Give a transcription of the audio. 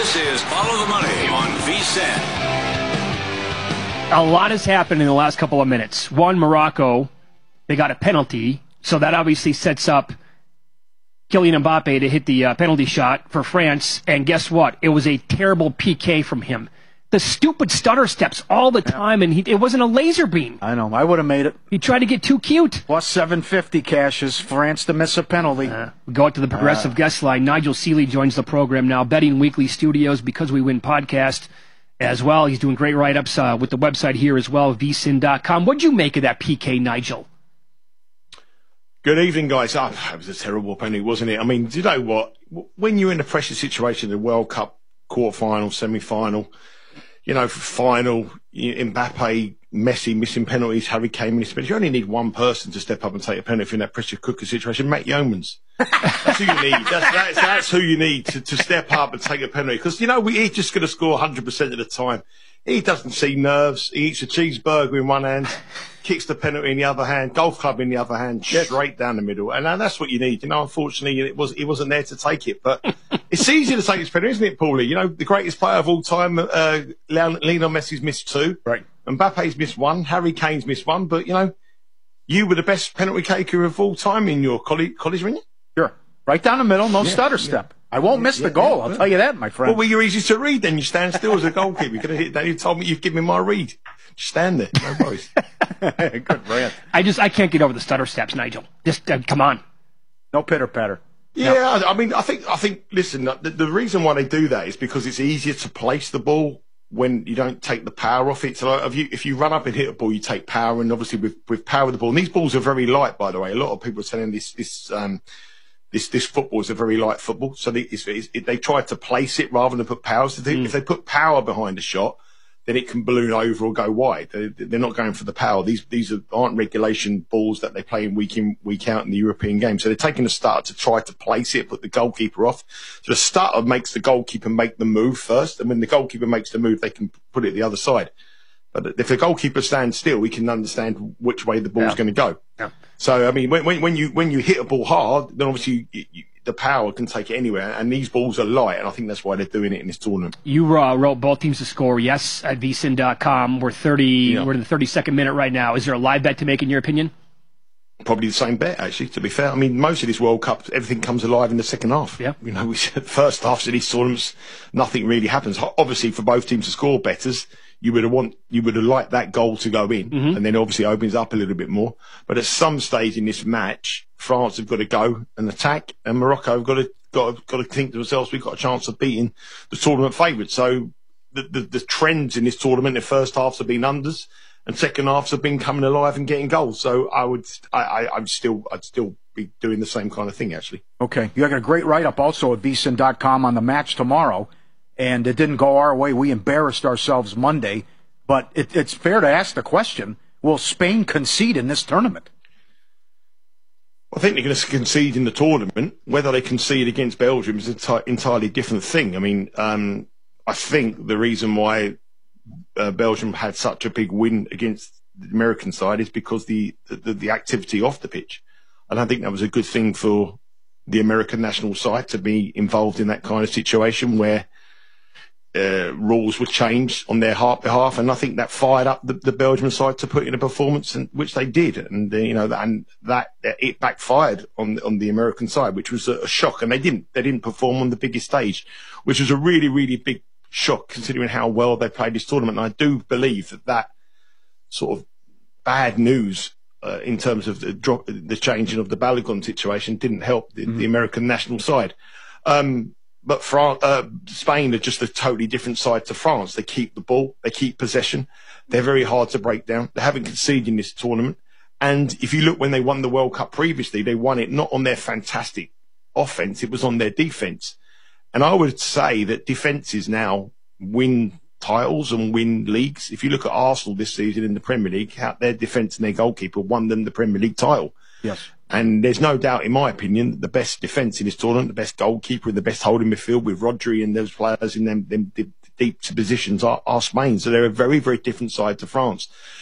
This is Follow the Money on VSiN. A lot has happened in the last couple of minutes. One, Morocco, they got a penalty, so that obviously sets up Kylian Mbappe to hit the penalty shot for France. And guess what? It was a terrible PK from him. The stupid stutter steps all the time, and it wasn't a laser beam. I know. I would have made it. He tried to get too cute. Plus 750 cashes, France to miss a penalty. We go out to the Progressive guest line. Nigel Seeley joins the program now. Betting Weekly Studios, Because We Win podcast as well. He's doing great write-ups with the website here as well, vsin.com. What'd you make of that PK, Nigel? Good evening, guys. Oh, that was a terrible penalty, wasn't it? I mean, do you know what? When you're in a pressure situation, the World Cup quarter-final, semi-final, final, Mbappe, Messi missing penalties, Harry Kane missing penalties. You only need one person to step up and take a penalty in that pressure cooker situation. Matt Yeomans. That's who you need. That's who you need to step up and take a penalty. Because, he's just going to score 100% of the time. He doesn't see nerves. He eats a cheeseburger in one hand, kicks the penalty in the other hand, golf club in the other hand, straight down the middle. And that's what you need. Unfortunately, he wasn't there to take it. But it's easy to take his penalty, isn't it, Paulie? The greatest player of all time, Lionel Messi's missed 2. Right. Mbappe's missed 1. Harry Kane's missed 1. But, you were the best penalty taker of all time in your college, weren't you? Sure. Right down the middle, no stutter step. I won't miss the goal, I'll tell you that, my friend. Well, you're easy to read then. You stand still as a goalkeeper. You could have hit that. You told me you've given me my read. Just stand there. No worries. Good rant. I can't get over the stutter steps, Nigel. Just, come on. No pitter-patter. Yeah, no. I mean, I think, listen, the reason why they do that is because it's easier to place the ball when you don't take the power off it. So if you run up and hit a ball, you take power, and obviously with power of the ball. And these balls are very light, by the way. A lot of people are saying this football is a very light football. So they try to place it rather than put power. So if they put power behind a shot, then it can balloon over or go wide. They're not going for the power. These aren't regulation balls that they play week in, week out in the European game. So they're taking a start to try to place it, put the goalkeeper off. So the starter makes the goalkeeper make the move first. And when the goalkeeper makes the move, they can put it the other side. But if the goalkeeper stands still, we can understand which way the ball's going to go. Yeah. So, I mean, when you hit a ball hard, then obviously the power can take it anywhere. And these balls are light, and I think that's why they're doing it in this tournament. You wrote both teams to score, yes, at vsin.com. We're in the 32nd minute right now. Is there a live bet to make, in your opinion? Probably the same bet, actually, to be fair. I mean, most of this World Cup, everything comes alive in the second half. Yeah. We said first halves of these tournaments, nothing really happens. Obviously, for both teams to score betters, you would have liked that goal to go in, and then obviously opens up a little bit more. But at some stage in this match, France have got to go and attack, and Morocco have got to think to themselves, we've got a chance of beating the tournament favourites. So the trends in this tournament, the first halves have been unders, and second halves have been coming alive and getting goals. So I'd still be doing the same kind of thing, actually. Okay, you got a great write up also at vsin.com on the match tomorrow. And it didn't go our way. We embarrassed ourselves Monday. But it's fair to ask the question, will Spain concede in this tournament? I think they're going to concede in the tournament. Whether they concede against Belgium is an entirely different thing. I mean, I think the reason why Belgium had such a big win against the American side is because the activity off the pitch. And I think that was a good thing for the American national side to be involved in that kind of situation where rules were changed on their behalf, and I think that fired up the Belgian side to put in a performance, which they did, and it backfired on the American side, which was a shock, and they didn't perform on the biggest stage, which was a really, really big shock considering how well they played this tournament. And I do believe that sort of bad news in terms of the changing of the Balogun situation didn't help the American national side. But Spain are just a totally different side to France. They keep the ball. They keep possession. They're very hard to break down. They haven't conceded in this tournament. And if you look when they won the World Cup previously, they won it not on their fantastic offense. It was on their defense. And I would say that defenses now win titles and win leagues. If you look at Arsenal this season in the Premier League, their defence and their goalkeeper won them the Premier League title. Yes. And there's no doubt, in my opinion, that the best defence in this tournament, the best goalkeeper and the best holding midfield with Rodri and those players in them deep positions are Spain. So they're a very, very different side to France.